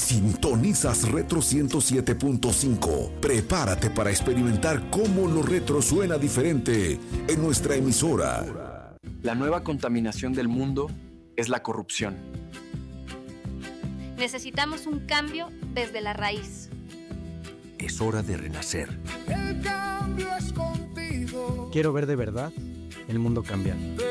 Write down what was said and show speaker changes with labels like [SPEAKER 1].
[SPEAKER 1] Sintonizas Retro 107.5. Prepárate para experimentar cómo lo retro suena diferente en nuestra emisora.
[SPEAKER 2] La nueva contaminación del mundo es la corrupción.
[SPEAKER 3] Necesitamos un cambio desde la raíz.
[SPEAKER 4] Es hora de renacer.
[SPEAKER 5] El cambio es contigo.
[SPEAKER 6] Quiero ver de verdad el mundo cambiar.